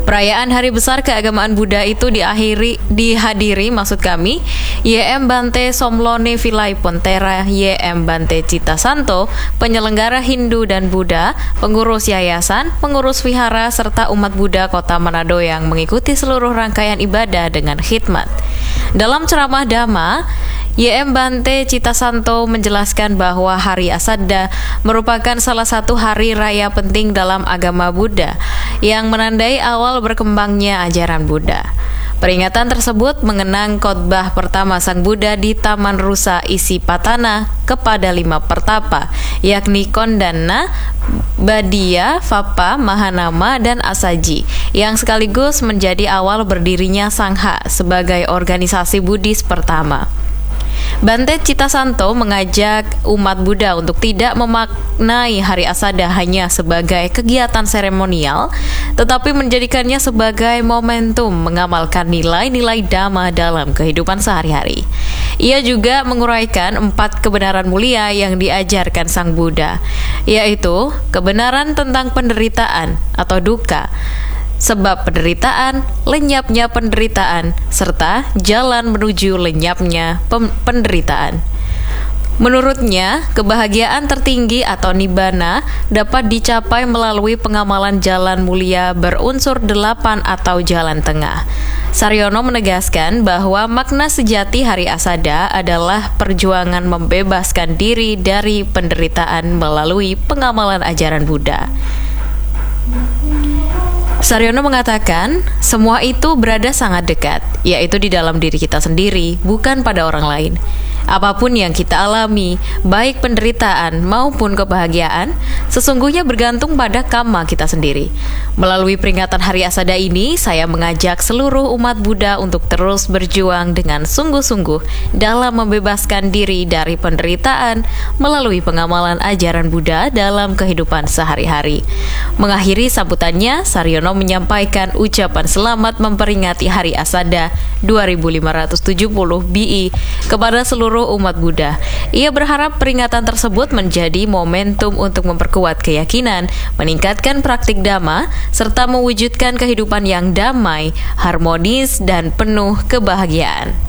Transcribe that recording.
Perayaan Hari Besar Keagamaan Buddha itu dihadiri YM Bante Somlone Vilaipun Tera YM Bante Citasanto, penyelenggara Hindu dan Buddha, pengurus yayasan, pengurus wihara, serta umat Buddha Kota Manado yang mengikuti seluruh rangkaian ibadah dengan khidmat. Dalam ceramah Dhamma, YM Bante Citasanto menjelaskan bahwa Hari Asadha merupakan salah satu hari raya penting dalam agama Buddha yang menandai awal berkembangnya ajaran Buddha. Peringatan tersebut mengenang khotbah pertama Sang Buddha di Taman Rusa Isipatana kepada 5 pertapa, yakni Kondana, Badia, Vapa, Mahanama, dan Asaji, yang sekaligus menjadi awal berdirinya Sangha sebagai organisasi Buddhis pertama. Bante Citasanto mengajak umat Buddha untuk tidak memaknai Hari Asadha hanya sebagai kegiatan seremonial, tetapi menjadikannya sebagai momentum mengamalkan nilai-nilai Dhamma dalam kehidupan sehari-hari. Ia juga menguraikan 4 kebenaran mulia yang diajarkan Sang Buddha, yaitu kebenaran tentang penderitaan atau dukkha, sebab penderitaan, lenyapnya penderitaan, serta jalan menuju lenyapnya penderitaan. Menurutnya, kebahagiaan tertinggi atau nibbana dapat dicapai melalui pengamalan jalan mulia berunsur 8 atau jalan tengah. Saryono menegaskan bahwa makna sejati Hari Asadha adalah perjuangan membebaskan diri dari penderitaan melalui pengamalan ajaran Buddha. Saryono mengatakan, semua itu berada sangat dekat, yaitu di dalam diri kita sendiri, bukan pada orang lain. Apapun yang kita alami, baik penderitaan maupun kebahagiaan, sesungguhnya bergantung pada karma kita sendiri. Melalui peringatan Hari Asadha ini, saya mengajak seluruh umat Buddha untuk terus berjuang dengan sungguh-sungguh dalam membebaskan diri dari penderitaan melalui pengamalan ajaran Buddha dalam kehidupan sehari-hari. Mengakhiri sambutannya, Saryono menyampaikan ucapan selamat memperingati Hari Asadha 2570 BE kepada seluruh umat Buddha. Ia berharap peringatan tersebut menjadi momentum untuk memperkuat keyakinan, meningkatkan praktik Dhamma, serta mewujudkan kehidupan yang damai, harmonis, dan penuh kebahagiaan.